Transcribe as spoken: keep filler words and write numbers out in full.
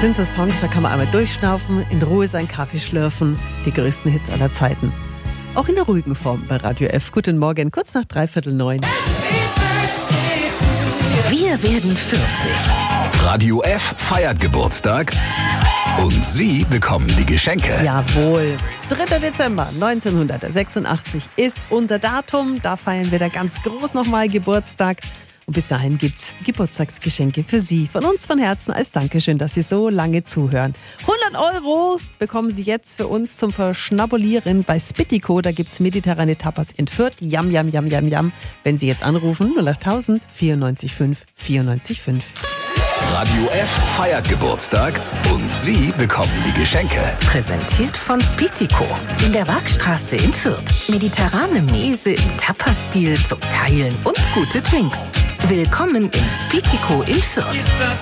sind so Songs, da kann man einmal durchschnaufen, in Ruhe seinen Kaffee schlürfen. Die größten Hits aller Zeiten. Auch in der ruhigen Form bei Radio F. Guten Morgen, kurz nach dreiviertel neun. Wir werden vierzig. Radio F feiert Geburtstag und Sie bekommen die Geschenke. Jawohl. dritter Dezember neunzehnhundertsechsundachtzig ist unser Datum. Da feiern wir da ganz groß nochmal Geburtstag. Und bis dahin gibt's die Geburtstagsgeschenke für Sie. Von uns von Herzen als Dankeschön, dass Sie so lange zuhören. hundert Euro bekommen Sie jetzt für uns zum Verschnabulieren bei Spittico. Da gibt's mediterrane Tapas in Fürth. Yam, yam, yam, yam, yam. Wenn Sie jetzt anrufen, null acht tausend vierundneunzig fünf vierundneunzig fünf. Radio F feiert Geburtstag und Sie bekommen die Geschenke. Präsentiert von Spittico in der Waagstraße in Fürth. Mediterrane Mese im Tapas-Stil zum Teilen und gute Drinks. Willkommen im Spittico in Fürth.